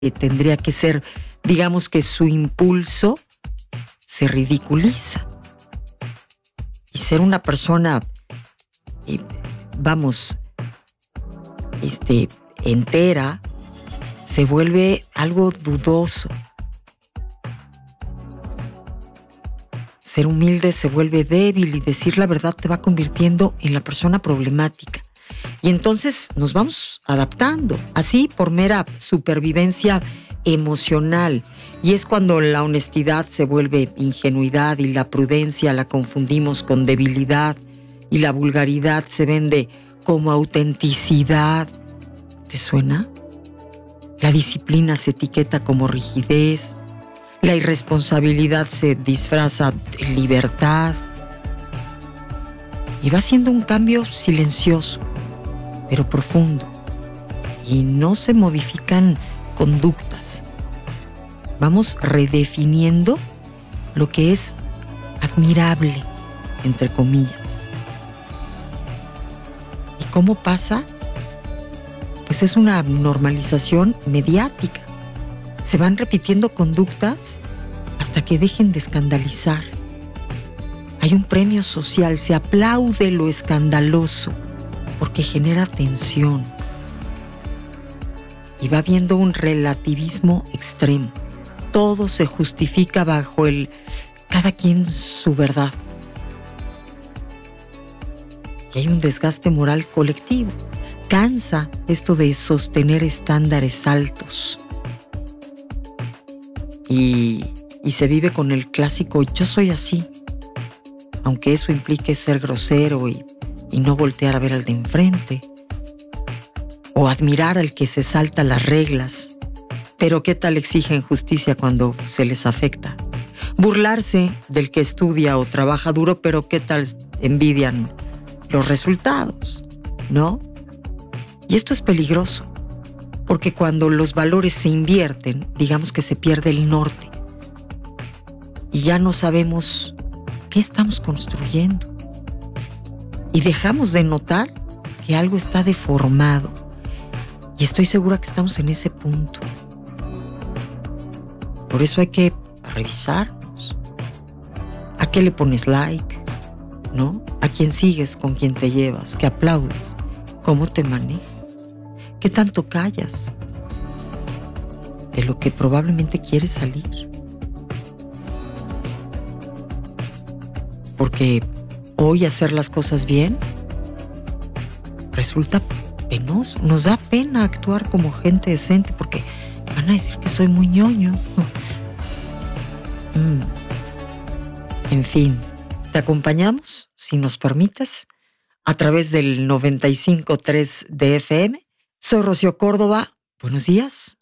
tendría que ser, digamos que su impulso se ridiculiza. Y ser una persona, entera, se vuelve algo dudoso. Ser humilde se vuelve débil y decir la verdad te va convirtiendo en la persona problemática. Y entonces nos vamos adaptando, así por mera supervivencia emocional. Y es cuando la honestidad se vuelve ingenuidad y la prudencia la confundimos con debilidad y la vulgaridad se vende como autenticidad. ¿Te suena? La disciplina se etiqueta como rigidez. La irresponsabilidad se disfraza de libertad. Y va siendo un cambio silencioso, pero profundo. Y no se modifican conductas. Vamos redefiniendo lo que es admirable, entre comillas. ¿Y cómo pasa? Pues es una normalización mediática. Se van repitiendo conductas hasta que dejen de escandalizar. Hay un premio social, se aplaude lo escandaloso porque genera tensión. Y va habiendo un relativismo extremo. Todo se justifica bajo el cada quien su verdad. Y hay un desgaste moral colectivo. Cansa esto de sostener estándares altos. Y se vive con el clásico yo soy así, aunque eso implique ser grosero y no voltear a ver al de enfrente, o admirar al que se salta las reglas, pero ¿qué tal exigen justicia cuando se les afecta? Burlarse del que estudia o trabaja duro, pero ¿qué tal envidian los resultados? ¿No? Y esto es peligroso. Porque cuando los valores se invierten, digamos que se pierde el norte. Y ya no sabemos qué estamos construyendo. Y dejamos de notar que algo está deformado. Y estoy segura que estamos en ese punto. Por eso hay que revisarnos. ¿A qué le pones like? ¿No? ¿A quién sigues? ¿Con quién te llevas? ¿Qué aplaudes? ¿Cómo te manejas? ¿Qué tanto callas de lo que probablemente quieres salir? Porque hoy hacer las cosas bien resulta penoso. Nos da pena actuar como gente decente porque van a decir que soy muy ñoño. En fin, te acompañamos, si nos permites, a través del 95.3 de FM. Soy Rocío Córdoba. Buenos días.